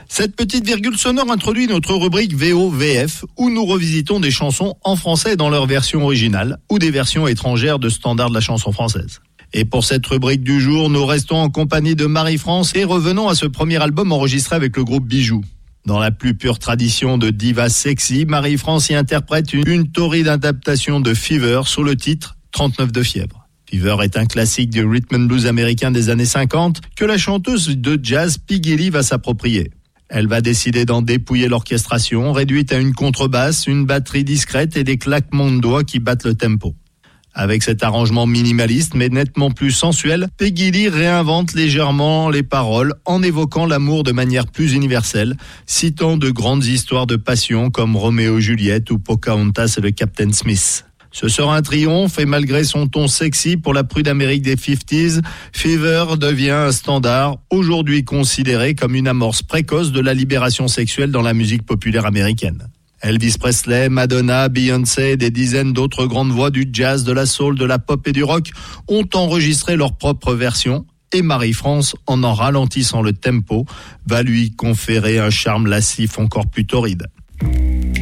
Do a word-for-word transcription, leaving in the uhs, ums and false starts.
Cette petite virgule sonore introduit notre rubrique V O V F où nous revisitons des chansons en français dans leur version originale ou des versions étrangères de standards de la chanson française. Et pour cette rubrique du jour, nous restons en compagnie de Marie-France et revenons à ce premier album enregistré avec le groupe Bijoux. Dans la plus pure tradition de diva sexy, Marie-France y interprète une, une torride adaptation de Fever sous le titre trente-neuf de fièvre. Fever est un classique du rhythm and blues américain des années cinquante que la chanteuse de jazz Peggy Lee va s'approprier. Elle va décider d'en dépouiller l'orchestration, réduite à une contrebasse, une batterie discrète et des claquements de doigts qui battent le tempo. Avec cet arrangement minimaliste mais nettement plus sensuel, Peggy Lee réinvente légèrement les paroles en évoquant l'amour de manière plus universelle, citant de grandes histoires de passion comme Roméo et Juliette ou Pocahontas et le Captain Smith. Ce sera un triomphe et malgré son ton sexy pour la prude Amérique des cinquantaines, Fever devient un standard, aujourd'hui considéré comme une amorce précoce de la libération sexuelle dans la musique populaire américaine. Elvis Presley, Madonna, Beyoncé et des dizaines d'autres grandes voix du jazz, de la soul, de la pop et du rock ont enregistré leur propre version et Marie-France, en en ralentissant le tempo, va lui conférer un charme lascif encore plus torride.